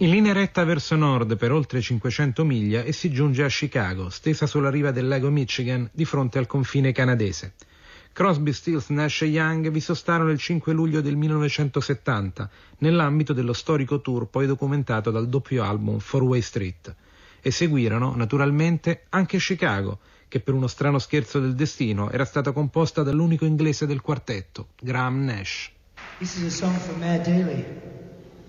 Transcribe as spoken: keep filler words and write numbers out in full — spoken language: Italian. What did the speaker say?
In linea retta verso nord per oltre cinquecento miglia e si giunge a Chicago, stesa sulla riva del lago Michigan di fronte al confine canadese. Crosby, Stills, Nash e Young vi sostarono il cinque luglio del millenovecentosettanta nell'ambito dello storico tour poi documentato dal doppio album Four Way Street. E seguirono, naturalmente, anche Chicago, che per uno strano scherzo del destino era stata composta dall'unico inglese del quartetto, Graham Nash. This is a song for Matt Daly.